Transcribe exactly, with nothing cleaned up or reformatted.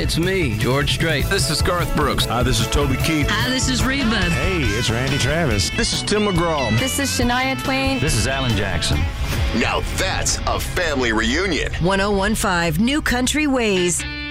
it's me, George Strait. This is Garth Brooks. Hi, this is Toby Keith. Hi, this is Reba. Hey, it's Randy Travis. This is Tim McGraw. This is Shania Twain. This is Alan Jackson. Now that's a family reunion. one oh one point five New Country Ways.